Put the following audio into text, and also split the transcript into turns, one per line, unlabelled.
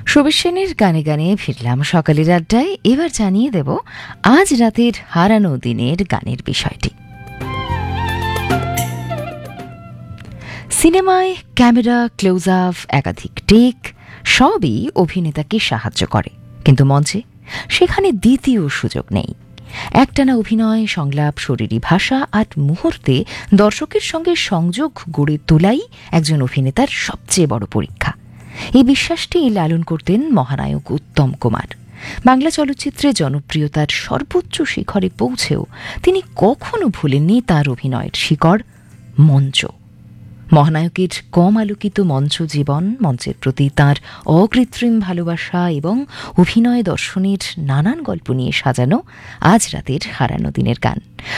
সুবীর সেনের গানে গানে ফিরলাম সকালের আড্ডায়। এবার জানিয়ে দেব আজ রাতের হারানো দিনের গানের বিষয়টি। সিনেমায় ক্যামেরা, ক্লোজ আপ, একাধিক টেক সবই অভিনেতাকে সাহায্য করে, কিন্তু মঞ্চে সেখানে দ্বিতীয় সুযোগ নেই। একটানা অভিনয়, সংলাপ, শরীরী ভাষা আর মুহূর্তে দর্শকের সঙ্গে সংযোগ গড়ে তোলাই একজন অভিনেতার সবচেয়ে বড় পরীক্ষা। এই বিশ্বাসটি লালন করতেন মহানায়ক উত্তম কুমার। বাংলা চলচ্চিত্রে জনপ্রিয়তার সর্বোচ্চ শিখরে পৌঁছেও তিনি কখনো ভুলেননি তার অভিনয়ের শিকড়, মঞ্চ। মহানায়কের কম আলোকিত মঞ্চ জীবন, মঞ্চের প্রতি তাঁর অকৃত্রিম ভালোবাসা এবং অভিনয় দর্শনের নানান গল্প নিয়ে সাজানো আজ রাতের হারানো দিনের গান।